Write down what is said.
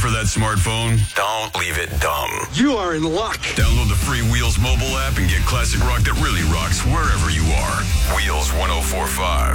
for that smartphone? Don't leave it dumb. You are in luck. Download the free Wheels mobile app and get classic rock that really rocks wherever you are. Wheels 104.5.